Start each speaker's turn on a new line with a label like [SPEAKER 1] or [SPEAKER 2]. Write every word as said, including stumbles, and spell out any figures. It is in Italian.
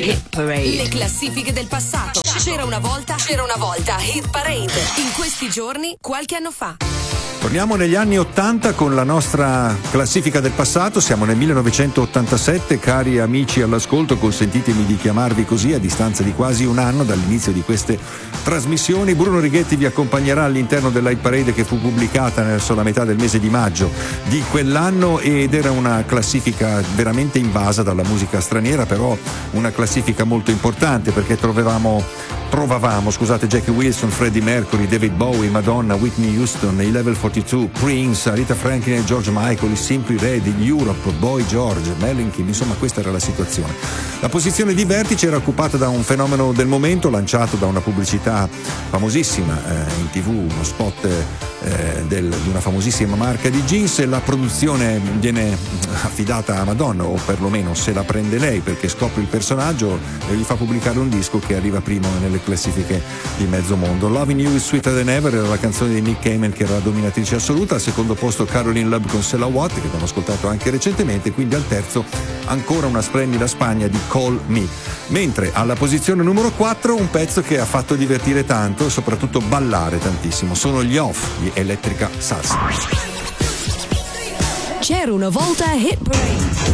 [SPEAKER 1] Hit Parade.
[SPEAKER 2] Le classifiche del passato. C'era una volta, c'era una volta Hit Parade. In questi giorni, qualche anno fa.
[SPEAKER 3] Torniamo negli anni ottanta con la nostra classifica del passato. Siamo nel millenovecentottantasette, cari amici all'ascolto, consentitemi di chiamarvi così a distanza di quasi un anno dall'inizio di queste trasmissioni. Bruno Righetti vi accompagnerà all'interno della Hit Parade che fu pubblicata nella sola metà del mese di maggio di quell'anno, ed era una classifica veramente invasa dalla musica straniera, però una classifica molto importante perché trovavamo Trovavamo, scusate, Jackie Wilson, Freddie Mercury, David Bowie, Madonna, Whitney Houston, i Level quarantadue, Prince, Aretha Franklin e George Michael, i Simply Red, gli Europe, Boy George, Mellencamp, insomma questa era la situazione. La posizione di vertice era occupata da un fenomeno del momento lanciato da una pubblicità famosissima eh, in tv, uno spot eh, del, di una famosissima marca di jeans. La produzione viene affidata a Madonna, o perlomeno se la prende lei, perché scopre il personaggio e gli fa pubblicare un disco che arriva primo nelle classifiche di mezzo mondo. Loving You is Sweeter Than Ever era la canzone di Nick Cayman, che era la dominatrice assoluta. Al secondo posto Caroline Love con Sella Watt, che abbiamo ascoltato anche recentemente. Quindi al terzo ancora una splendida Spagna di Call Me. Mentre alla posizione numero quattro un pezzo che ha fatto divertire tanto e soprattutto ballare tantissimo, sono gli Off di Electrica Salsa.
[SPEAKER 1] C'era una volta Hit Parade.